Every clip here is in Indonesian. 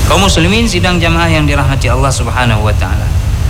Kaum muslimin sidang jamaah yang dirahmati Allah Subhanahu wa taala.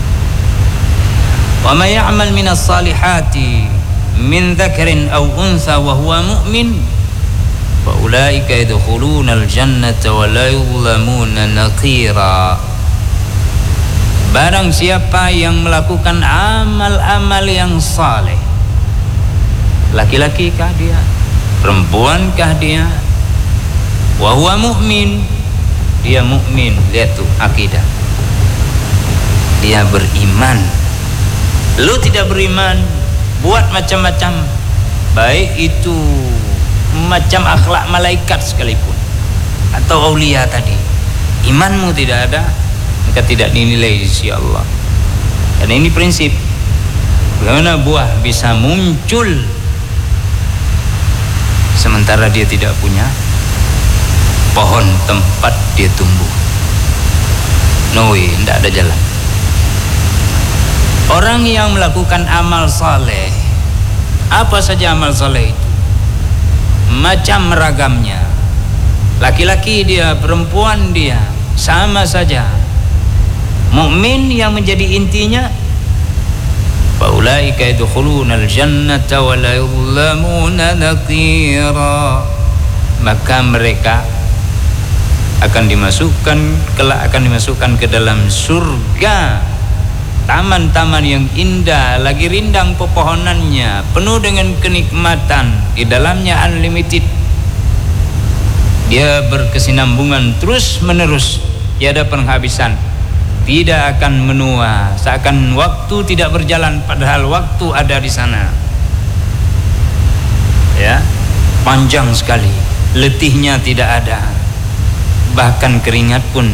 Wa may ya'mal minas salihati min dzakarin aw untha wa huwa mu'min fa ulaika yadkhuluna al-jannata wa la yuzlamuna naqira. Barang siapa yang melakukan amal-amal yang saleh, laki-laki kah dia, perempuan kah dia, wa huwa mu'min, dia mukmin. Lihat tuh akidah, dia beriman. Lu tidak beriman, buat macam-macam, baik itu macam akhlak malaikat sekalipun atau aulia tadi, imanmu tidak ada, maka tidak dinilai di sisi Allah. Dan ini prinsip. Bagaimana buah bisa muncul sementara dia tidak punya pohon tempat dia tumbuh? No way, tidak ada jalan. Orang yang melakukan amal saleh, apa saja amal saleh itu, macam ragamnya, laki-laki dia, perempuan dia, sama saja. Mukmin yang menjadi intinya, faulaika yadkhulunal jannata wa la yuzlamuna naqira, maka mereka akan dimasukkan ke dalam surga, taman-taman yang indah, lagi rindang pepohonannya, penuh dengan kenikmatan, di dalamnya unlimited, dia berkesinambungan terus menerus, tiada penghabisan, tidak akan menua, seakan waktu tidak berjalan padahal waktu ada di sana. Ya, panjang sekali, letihnya tidak ada, bahkan keringat pun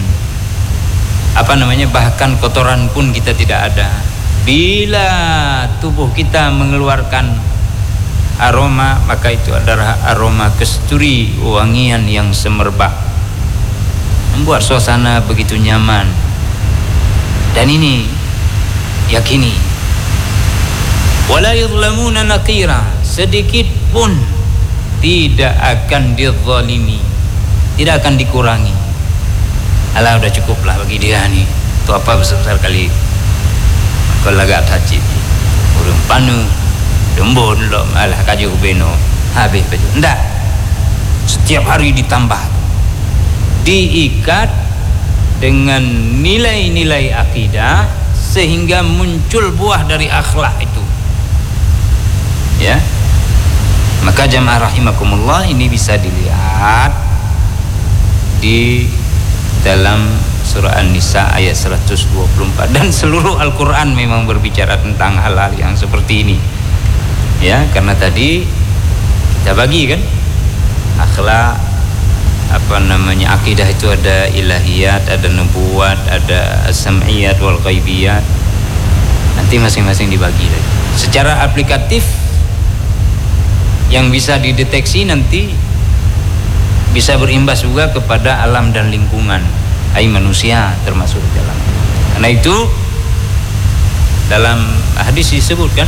bahkan kotoran pun kita tidak ada. Bila tubuh kita mengeluarkan aroma, maka itu adalah aroma kasturi, wangian yang semerbak, membuat suasana begitu nyaman. Dan ini yakini, wala yuzlamuna naqira, sedikit pun tidak akan dizalimi, tidak akan dikurangi. Alah, udah cukuplah bagi dia nih, itu apa besar-besar kali kalau agak haji urung panu dembon lo, alah kaji ubeno habis baju. Enggak, setiap hari ditambah, diikat dengan nilai-nilai akidah sehingga muncul buah dari akhlak itu. Ya, maka jamaah rahimakumullah, ini bisa dilihat di dalam surah An-Nisa ayat 124, dan seluruh Al-Quran memang berbicara tentang hal-hal yang seperti ini. Ya, karena tadi kita bagi kan akhlak, akidah itu ada ilahiyat, ada nubuwat, ada as-sam'iyat wal ghaibiyat. Nanti masing-masing dibagi lagi. Secara aplikatif yang bisa dideteksi nanti bisa berimbas juga kepada alam dan lingkungan, manusia termasuk dalam. Karena itu dalam hadis disebutkan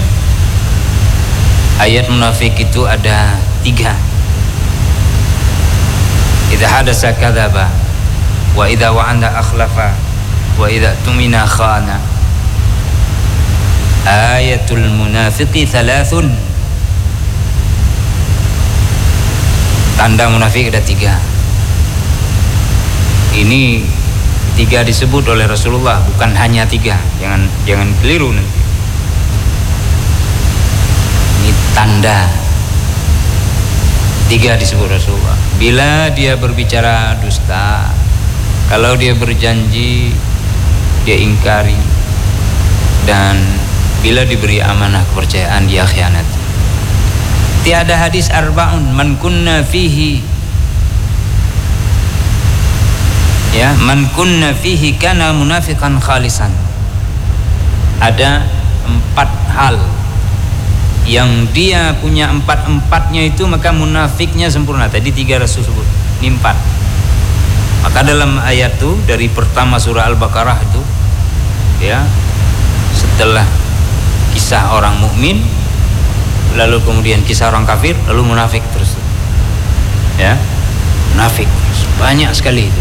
ayat munafik itu ada 3. Idza hadasa kadzaba, wa idza wa'ada akhlafa, wa idza tumina khana. Ayatul munafiqi 3. Tanda munafik ada 3. Ini 3 disebut oleh Rasulullah, bukan hanya 3. Jangan keliru nanti. Ini tanda 3 disebut Rasulullah. Bila dia berbicara dusta, kalau dia berjanji dia ingkari, dan bila diberi amanah kepercayaan dia khianati. Tiada hadis arba'un man kunna fihi, ya, man kunna fihi kana munafiqan khalisan. Ada 4 hal yang dia punya 4-4-nya itu, maka munafiknya sempurna. Tadi 3 Rasul sebut, ini 4. Maka dalam ayat itu dari pertama surah Al-Baqarah itu, ya, setelah kisah orang mukmin, lalu kemudian kisah orang kafir, lalu munafik terus. Ya, munafik banyak sekali itu.